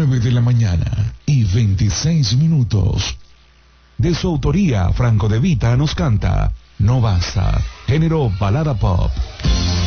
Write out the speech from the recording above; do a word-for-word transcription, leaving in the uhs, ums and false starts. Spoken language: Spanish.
nueve de la mañana y veintiséis minutos. De su autoría, Franco De Vita nos canta No Basta, género balada pop.